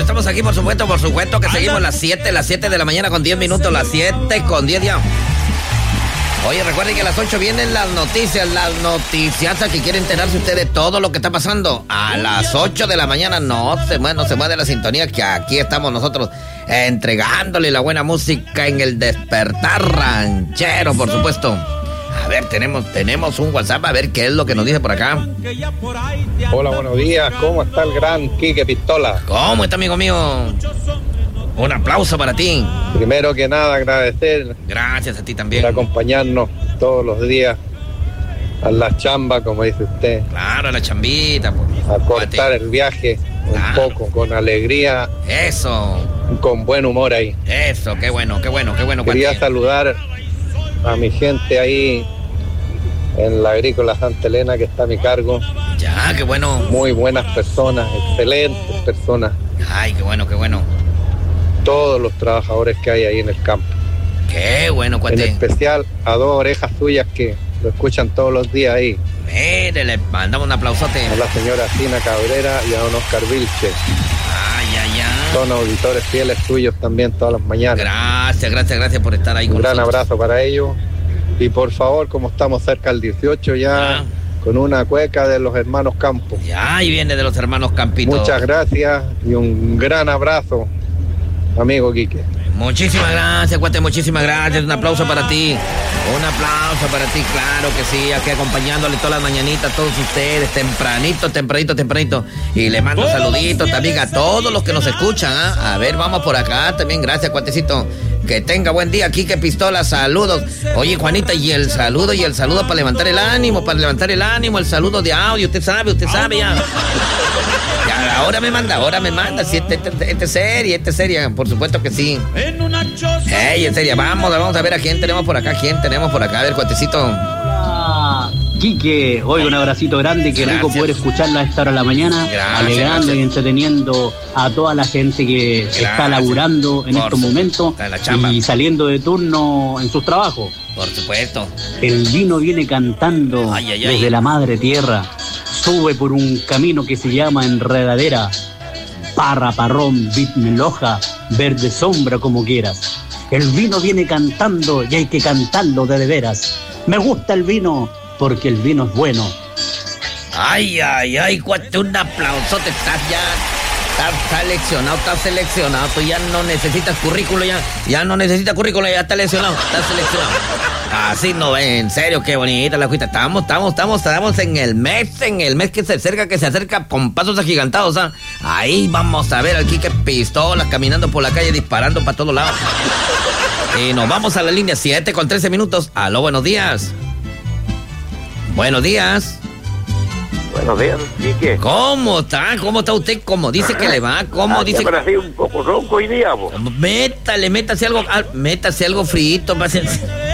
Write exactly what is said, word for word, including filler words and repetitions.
estamos aquí, por supuesto, por supuesto que seguimos las siete, las siete de la mañana con diez minutos, las siete con diez ya. Oye, recuerden que a las ocho vienen las noticias, las noticias que quiere enterarse usted de todo lo que está pasando. A las ocho de la mañana no se mueve, no se mueve la sintonía, que aquí estamos nosotros eh, entregándole la buena música en el despertar ranchero, por supuesto. A ver, tenemos, tenemos un WhatsApp, a ver qué es lo que nos dice por acá. Hola, buenos días, ¿cómo está el gran Quique Pistola? ¿Cómo está, amigo mío? Un aplauso para ti. Primero que nada, agradecer. Gracias a ti también. Por acompañarnos todos los días a la chamba, como dice usted. Claro, a la chambita. Pues. A cortar el viaje claro. un poco, con alegría. Eso. Con buen humor ahí. Eso, qué bueno, qué bueno, qué bueno. Quería saludar a mi gente ahí en la agrícola Santa Elena, que está a mi cargo. Ya, qué bueno. Muy buenas personas, excelentes personas. Ay, qué bueno, qué bueno. Todos los trabajadores que hay ahí en el campo. Qué bueno, cuate. En especial a dos orejas suyas que lo escuchan todos los días ahí. Mire, le mandamos un aplausote. A la señora Sina Cabrera y a don Oscar Vilche. Ay, ay, ay. Son auditores fieles suyos también todas las mañanas. Gracias, gracias, gracias por estar ahí con nosotros. Un gran abrazo para ellos. Y por favor, como estamos cerca del dieciocho ya, ah. con una cueca de los hermanos Campos. Ya, ahí viene de los hermanos Campitos. Muchas gracias y un gran abrazo, amigo Quique. Muchísimas gracias, cuate, muchísimas gracias. Un aplauso para ti. Un aplauso para ti, claro que sí. Aquí acompañándole todas las mañanitas a todos ustedes, tempranito, tempranito, tempranito. Y le mando saluditos también a todos los que nos escuchan. ¿eh? A ver, vamos por acá también. Gracias, cuatecito. Que tenga buen día, Quique Pistola, saludos. Oye, Juanita, y el saludo, y el saludo para levantar el ánimo, para levantar el ánimo, el saludo de audio, usted sabe, usted sabe ya. Ya, ahora me manda, ahora me manda, si este, este, este serie, este serie, por supuesto que sí. Ey, en serio, vamos, vamos a ver a quién tenemos por acá, quién tenemos por acá, a ver, cuatecito. Hola, Quique, hoy un abracito grande, qué rico poder escucharla a esta hora de la mañana, gracias, alegrando gracias. y entreteniendo a toda la gente que gracias. está laburando en Por estos momentos y saliendo de turno en sus trabajos. Por supuesto. El vino viene cantando ay, ay, ay. desde la madre tierra, sube por un camino que se llama Enredadera, parra, parrón, bitmeloja, verde sombra, como quieras. El vino viene cantando y hay que cantarlo de de veras. Me gusta el vino porque el vino es bueno. Ay, ay, ay, cuate, un aplausote, estás ya, estás seleccionado, estás seleccionado, tú ya no necesitas currículo, ya, ya no necesitas currículo, ya estás seleccionado, estás seleccionado. Así no, en serio, qué bonita la cuita. Estamos, estamos, estamos, estamos en el mes, en el mes que se acerca, que se acerca con pasos agigantados, ¿ah? Ahí vamos a ver al Quique Pistola caminando por la calle, disparando para todos lados. Y nos vamos a la línea siete con trece minutos. Aló, buenos días. Buenos días. Buenos días, Quique. ¿Cómo está? ¿Cómo está usted? ¿Cómo dice que le va? ¿Cómo ah, dice? Ya me un poco ronco hoy día, vos. Métale, métase algo, métase algo frito.